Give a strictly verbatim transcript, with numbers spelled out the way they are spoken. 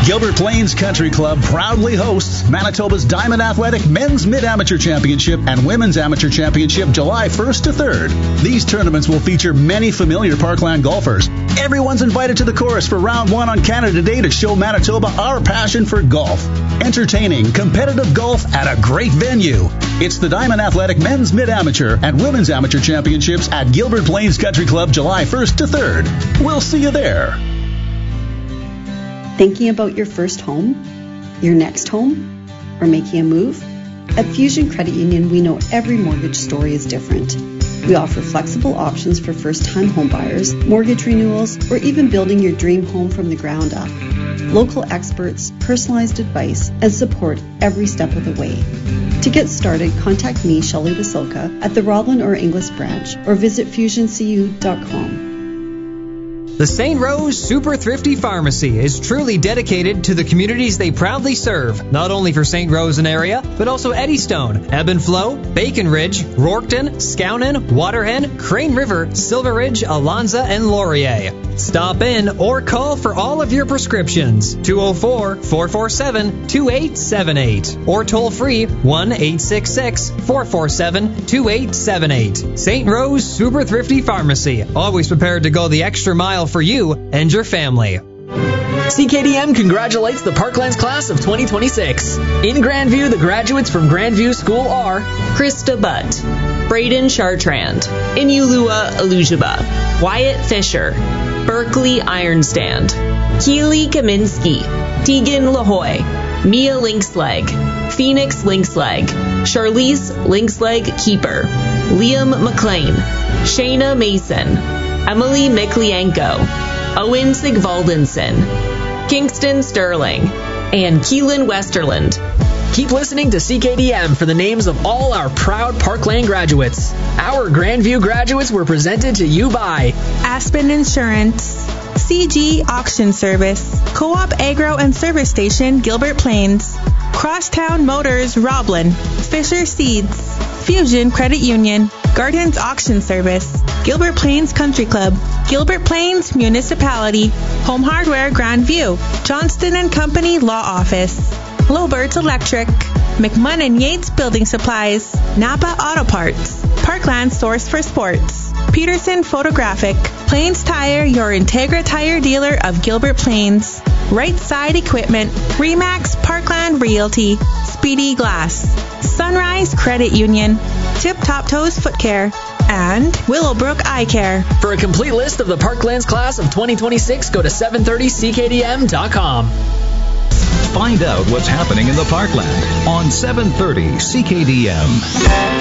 Gilbert Plains Country Club proudly hosts Manitoba's Diamond Athletic Men's Mid-Amateur Championship and Women's Amateur Championship July first to third. These tournaments will feature many familiar Parkland golfers. Everyone's invited to the course for round one on Canada Day to show Manitoba our passion for golf. Entertaining, competitive golf at a great venue. It's the Diamond Athletic Men's Mid-Amateur and Women's Amateur Championships at Gilbert Plains Country Club July first to third. We'll see you there. Thinking about your first home, your next home, or making a move? At Fusion Credit Union, we know every mortgage story is different. We offer flexible options for first-time homebuyers, mortgage renewals, or even building your dream home from the ground up. Local experts, personalized advice, and support every step of the way. To get started, contact me, Shelley Wasilka, at the Roblin or Inglis branch, or visit fusion c u dot com. The Saint Rose Super Thrifty Pharmacy is truly dedicated to the communities they proudly serve, not only for Saint Rose and area, but also Eddystone, Ebb and Flow, Bacon Ridge, Rorkton, Skownon, Waterhen, Crane River, Silver Ridge, Alonza, and Laurier. Stop in or call for all of your prescriptions, two oh four, four four seven, two eight seven eight, or toll free one eight six six, four four seven, two eight seven eight. Saint Rose Super Thrifty Pharmacy, always prepared to go the extra mile for you and your family. C K D M congratulates the Parklands class of twenty twenty-six. In Grandview, the graduates from Grandview School are Krista Butt, Braden Chartrand, Inulua Alujiba, Wyatt Fisher, Berkeley Ironstand, Keely Kaminsky, Tegan Lahoy, Mia Linksleg, Phoenix Linksleg, Charlize Linksleg Keeper, Liam McLean, Shayna Mason, Emily Miklienko, Owen Sigvaldinson, Kingston Sterling, and Keelan Westerland. Keep listening to C K D M for the names of all our proud Parkland graduates. Our Grandview graduates were presented to you by Aspen Insurance, C G Auction Service, Co-op Agro and Service Station, Gilbert Plains, Crosstown Motors, Roblin, Fisher Seeds, Fusion Credit Union, Gardens Auction Service, Gilbert Plains Country Club, Gilbert Plains Municipality, Home Hardware Grandview, Johnston and Company Law Office, Lowbirds Electric, McMunn Yates Building Supplies, Napa Auto Parts, Parkland Source for Sports, Peterson Photographic, Plains Tire, your Integra Tire dealer of Gilbert Plains, Right Side Equipment, Remax Parkland Realty, Speedy Glass, Sunrise Credit Union, Tip Top Toes Foot Care, and Willowbrook Eye Care. For a complete list of the Parklands class of twenty twenty-six, go to seven thirty c k d m dot com. Find out what's happening in the Parkland on seven thirty C K D M.